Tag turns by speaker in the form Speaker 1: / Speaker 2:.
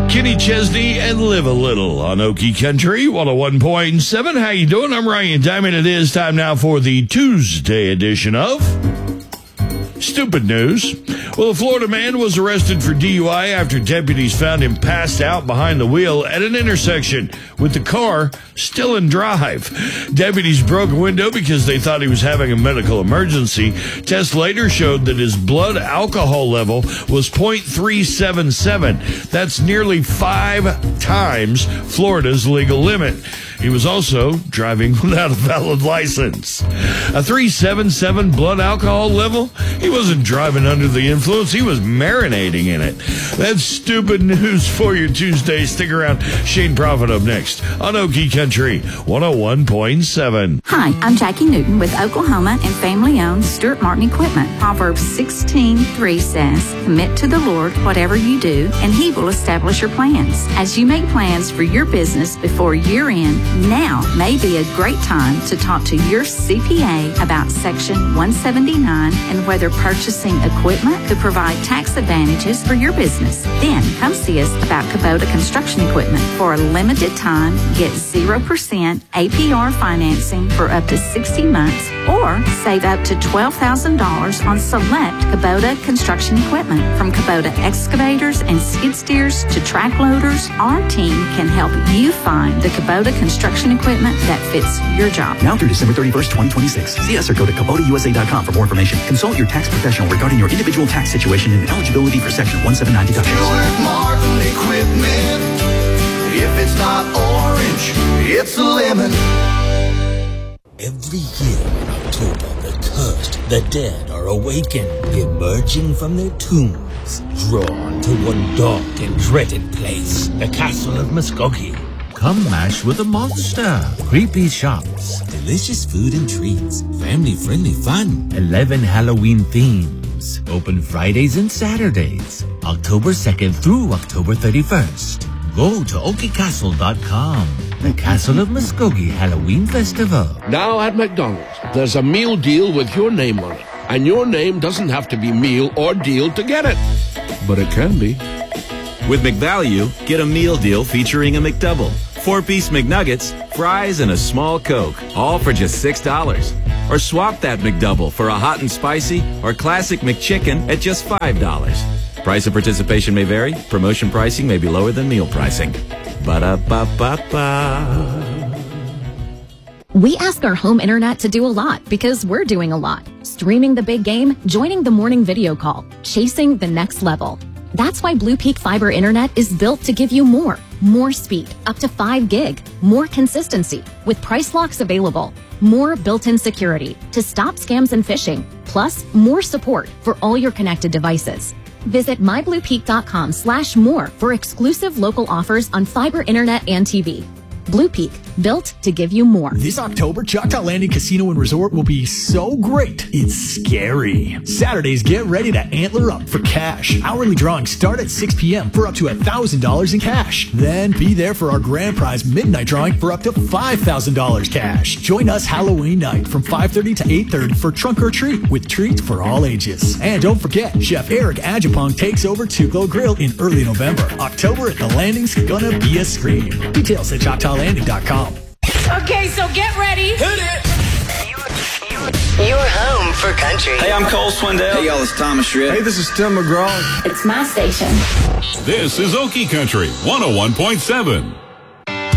Speaker 1: Kenny Chesney and Live a Little on Okie Country 101.7. How you doing? I'm Ryan Diamond. It is time now for the Tuesday edition of Stupid News. Well, a Florida man was arrested for DUI after deputies found him passed out behind the wheel at an intersection with the car still in drive. Deputies broke a window because they thought he was having a medical emergency. Tests later showed that his blood alcohol level was 0.377. That's nearly 5 times Florida's legal limit. He was also driving without a valid license. A 377 blood alcohol level? He wasn't driving under the influence. He was marinating in it. That's stupid news for your Tuesday. Stick around. Shane Prophet up next on Okie Country 101.7.
Speaker 2: Hi, I'm Jackie Newton with Oklahoma and family-owned Stuart Martin Equipment. Proverbs 16:3 says, "Commit to the Lord whatever you do, and He will establish your plans." As you make plans for your business before year-end, now may be a great time to talk to your CPA about Section 179 and whether purchasing equipment could provide tax advantages for your business. Then come see us about Kubota Construction Equipment. For a limited time, get 0% APR financing for up to 60 months or save up to $12,000 on select Kubota Construction Equipment. From Kubota excavators and skid steers to track loaders, our team can help you find the Kubota construction equipment that fits your job.
Speaker 3: Now through December 31st, 2026. See us or go to KubotaUSA.com for more information. Consult your tax professional regarding your individual tax situation and eligibility for Section 179 deductions.
Speaker 4: Stuart Martin Equipment. If it's not orange, it's a lemon.
Speaker 5: Every year in October, the cursed, the dead are awakened, emerging from their tombs, drawn to one dark and dreaded place, the Castle of Muskogee. Come mash with a monster, creepy shops, delicious food and treats, family-friendly fun, 11 Halloween themes, open Fridays and Saturdays, October 2nd through October 31st. Go to okiecastle.com. The Castle of Muskogee Halloween Festival.
Speaker 6: Now at McDonald's, there's a meal deal with your name on it. And your name doesn't have to be meal or deal to get it. But it can be.
Speaker 7: With McValue, get a meal deal featuring a McDouble, 4-piece McNuggets, fries, and a small Coke, all for just $6. Or swap that McDouble for a hot and spicy or classic McChicken at just $5. Price of participation may vary. Promotion pricing may be lower than meal pricing. Ba-da-ba-ba-ba.
Speaker 8: We ask our home internet to do a lot because we're doing a lot. Streaming the big game, joining the morning video call, chasing the next level. That's why Blue Peak Fiber Internet is built to give you more speed, up to 5 gig, more consistency, with price locks available, more built-in security to stop scams and phishing, plus more support for all your connected devices. Visit mybluepeak.com/more for exclusive local offers on fiber internet and TV. Blue Peak, built to give you more.
Speaker 9: This October, Choctaw Landing Casino and Resort will be so great, it's scary. Saturdays, get ready to antler up for cash. Hourly drawings start at 6 p.m. for up to $1,000 in cash. Then be there for our grand prize midnight drawing for up to $5,000 cash. Join us Halloween night from 5:30 to 8:30 for Trunk or Treat with treats for all ages. And don't forget, Chef Eric Adjapong takes over Tuco Grill in early November. October at the Landing's gonna be a scream. Details at ChoctawLanding.com.
Speaker 10: Okay, so get ready.
Speaker 11: Hit it! You're home for country.
Speaker 12: Hey, I'm Cole Swindell.
Speaker 13: Hey, y'all, it's Thomas Shred.
Speaker 12: Hey, this is Tim McGraw.
Speaker 2: It's my station.
Speaker 14: This is Okie Country 101.7.